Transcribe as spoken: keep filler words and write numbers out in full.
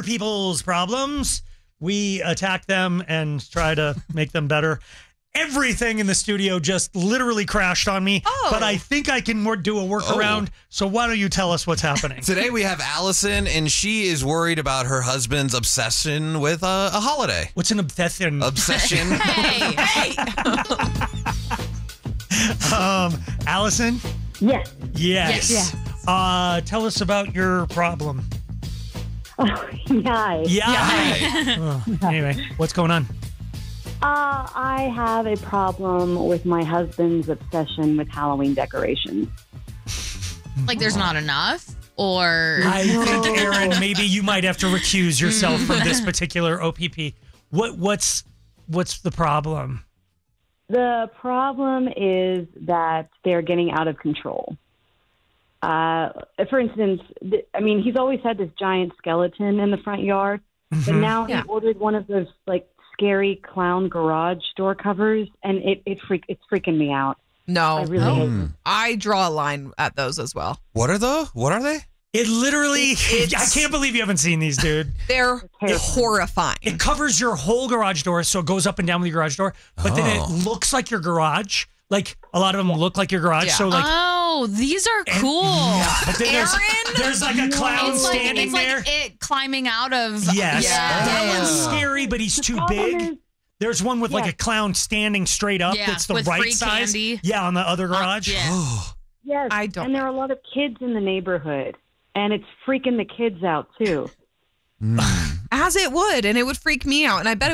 people's problems. We attack them and try to make them better. Everything in the studio just literally crashed on me, oh. but I think I can more do a workaround. Oh. So why don't you tell us what's happening? Today we have Allison, and she is worried about her husband's obsession with a, a holiday. What's an obsession? Obsession. hey, hey. um, Allison? Yes. Yes. Yes. Uh, tell us about your problem. Oh, yay. Yeah. oh, anyway, what's going on? Uh, I have a problem with my husband's obsession with Halloween decorations. Like there's not enough? Or I think, Aaron, maybe you might have to recuse yourself from this particular O P P. What what's what's the problem? The problem is that they're getting out of control. Uh, for instance, th- I mean, he's always had this giant skeleton in the front yard, but Mhm. now Yeah. he ordered one of those like scary clown garage door covers, and it it freak it's freaking me out. No, I really hate Mm. it. I draw a line at those as well. What are the? What are they? It literally, It's- I can't believe you haven't seen these, dude. They're terrifying. horrifying. It covers your whole garage door, so it goes up and down with your garage door, but then Oh. it looks like your garage. Like a lot of them look like your garage. Yeah. So like, oh, these are and- cool. yeah, but then there's, Aaron? there's like a clown It's like standing it's there. like it climbing out of Yes, Yeah. that one's scary, but he's too problem big. is- There's one with like Yeah. a clown standing straight up. Yeah, that's the with right free size. candy. Yeah, on the other garage. Uh, yeah. Oh. Yes, I don't and there are a lot of kids in the neighborhood, and it's freaking the kids out too. As it would, and it would freak me out. And I bet